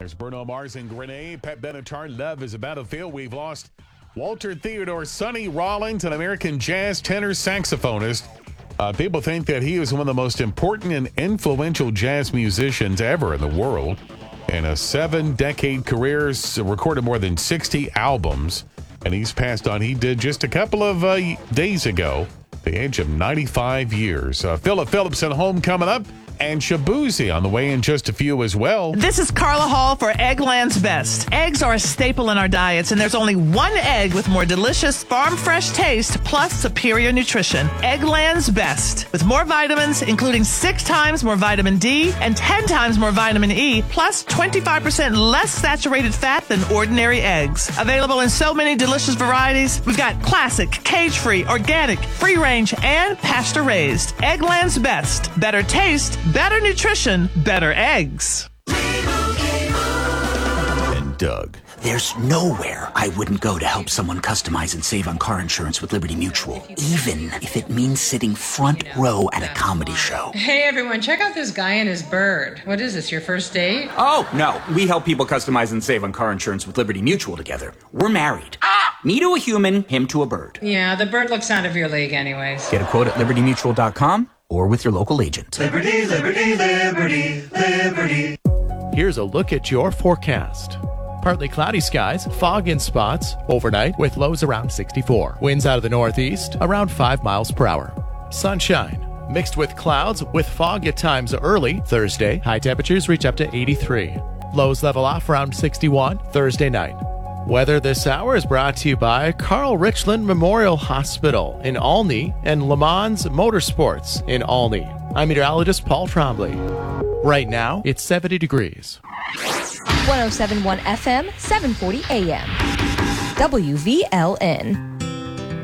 There's Bruno Mars and Grenade. Pat Benatar, Love is a Battlefield. We've lost Walter Theodore, Sonny Rollins, an American jazz tenor saxophonist. People think that he was one of the most important and influential jazz musicians ever in the world. In a 7-decade career, recorded more than 60 albums. And he's passed on. He did just a couple of days ago, the age of 95 years. Philip Phillips at home coming up. And Shabuzi on the way in just a few as well. This is Carla Hall for Eggland's Best. Eggs are a staple in our diets, and there's only one egg with more delicious farm-fresh taste plus superior nutrition. Eggland's Best. With more vitamins, including 6 times more vitamin D and 10 times more vitamin E, plus 25% less saturated fat than ordinary eggs. Available in so many delicious varieties. We've got classic, cage-free, organic, free-range, and pasture-raised. Eggland's Best. Better taste, better nutrition, better eggs. And Doug. There's nowhere I wouldn't go to help someone customize and save on car insurance with Liberty Mutual, even if it means sitting front row at a comedy show. Hey everyone, check out this guy and his bird. What is this, your first date? Oh, no. We help people customize and save on car insurance with Liberty Mutual together. We're married. Me to a human, him to a bird. Yeah, the bird looks out of your league anyways. Get a quote at libertymutual.com or with your local agent. Liberty, liberty, liberty, liberty. Here's a look at your forecast. Partly cloudy skies, fog in spots, overnight with lows around 64. Winds out of the northeast, around 5 miles per hour. Sunshine, mixed with clouds with fog at times early. Thursday, high temperatures reach up to 83. Lows level off around 61 Thursday night. Weather this hour is brought to you by Carl Richland Memorial Hospital in Olney and Le Mans Motorsports in Olney. I'm meteorologist Paul Trombley. Right now, it's 70 degrees. 107.1 FM, 740 AM. WVLN.